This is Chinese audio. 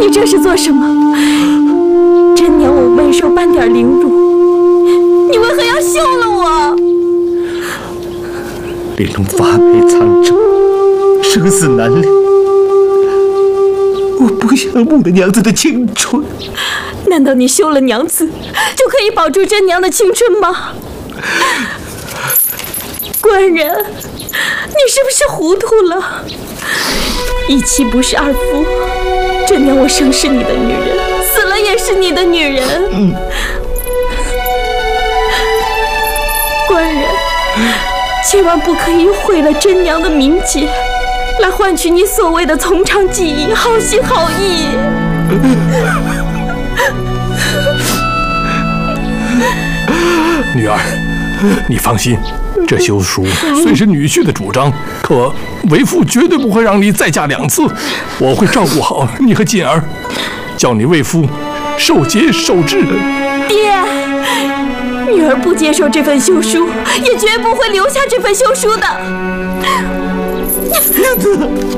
你这是做什么？真娘我没受半点凌辱，你为何要休了我？ 玲珑发配苍州，生死难料。我不想误了娘子的青春。 难道你休了娘子，就可以保住真娘的青春吗？官人，你是不是糊涂了？一妻不是二夫，真娘我生是你的女人，死了也是你的女人。官人，千万不可以毁了真娘的名节，来换取你所谓的从长计议、好心好意。 女儿，你放心，这休书虽是女婿的主张，可为父绝对不会让你再嫁2次。我会照顾好你和锦儿，叫你为父守节守制。 爹，女儿不接受这份休书，也绝不会留下这份休书的。 娘子。